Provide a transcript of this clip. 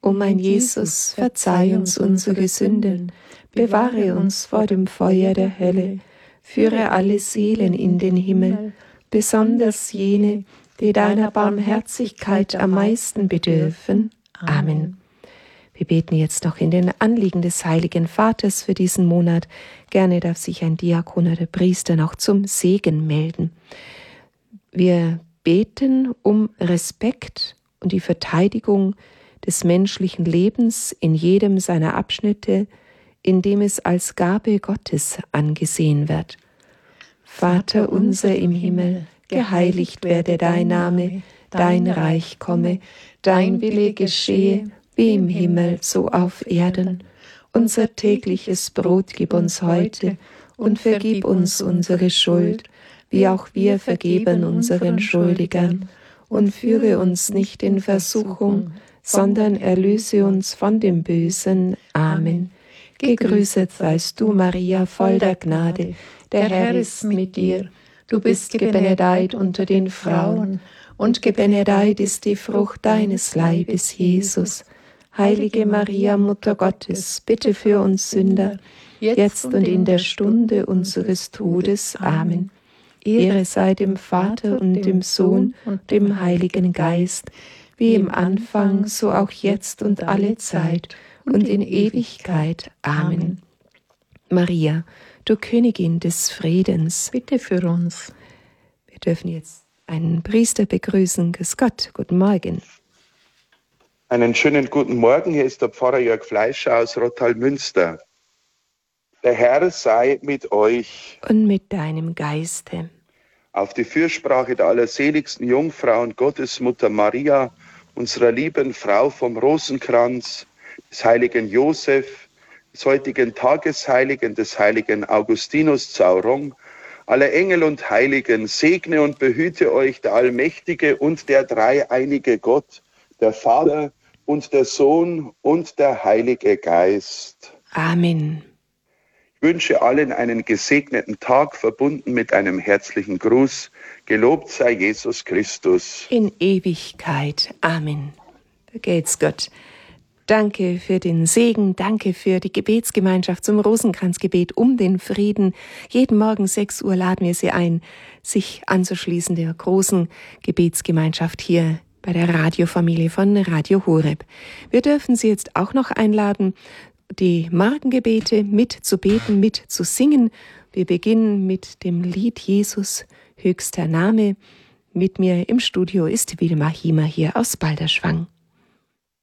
O mein Jesus, verzeih uns unsere Sünden, bewahre uns vor dem Feuer der Hölle, führe alle Seelen in den Himmel, besonders jene, die deiner Barmherzigkeit am meisten bedürfen. Amen. Wir beten jetzt noch in den Anliegen des Heiligen Vaters für diesen Monat. Gerne darf sich ein Diakon oder Priester noch zum Segen melden. Wir beten um Respekt und die Verteidigung des menschlichen Lebens in jedem seiner Abschnitte, in dem es als Gabe Gottes angesehen wird. Vater unser im Himmel, geheiligt werde dein Name, dein Reich komme, dein Wille geschehe, wie im Himmel, so auf Erden. Unser tägliches Brot gib uns heute und vergib uns unsere Schuld, wie auch wir vergeben unseren Schuldigern. Und führe uns nicht in Versuchung, sondern erlöse uns von dem Bösen. Amen. Gegrüßet seist du, Maria, voll der Gnade. Der Herr ist mit dir. Du bist gebenedeit unter den Frauen, und gebenedeit ist die Frucht deines Leibes, Jesus. Heilige Maria, Mutter Gottes, bitte für uns Sünder, jetzt und in der Stunde unseres Todes. Amen. Ehre sei dem Vater und dem Sohn und dem Heiligen Geist, wie im Anfang, so auch jetzt und alle Zeit und in Ewigkeit. Amen. Maria, du Königin des Friedens, bitte für uns. Wir dürfen jetzt einen Priester begrüßen. Grüß Gott, guten Morgen. Einen schönen guten Morgen, hier ist der Pfarrer Jörg Fleischer aus Rottal-Münster. Der Herr sei mit euch. Und mit deinem Geiste. Auf die Fürsprache der allerseligsten Jungfrau und Gottesmutter Maria, unserer lieben Frau vom Rosenkranz, des heiligen Josef, des heutigen Tagesheiligen, des heiligen Augustinus Zaurong, aller Engel und Heiligen, segne und behüte euch der allmächtige und der dreieinige Gott, der Vater und der Sohn und der Heilige Geist. Amen. Ich wünsche allen einen gesegneten Tag, verbunden mit einem herzlichen Gruß. Gelobt sei Jesus Christus. In Ewigkeit. Amen. Vergelt's Gott. Danke für den Segen, danke für die Gebetsgemeinschaft zum Rosenkranzgebet um den Frieden. Jeden Morgen 6 Uhr laden wir Sie ein, sich anzuschließen der großen Gebetsgemeinschaft hier bei der Radiofamilie von Radio Horeb. Wir dürfen Sie jetzt auch noch einladen, die Morgengebete mitzubeten, mitzusingen. Wir beginnen mit dem Lied Jesus, höchster Name. Mit mir im Studio ist Wilma Hiemer hier aus Balderschwang.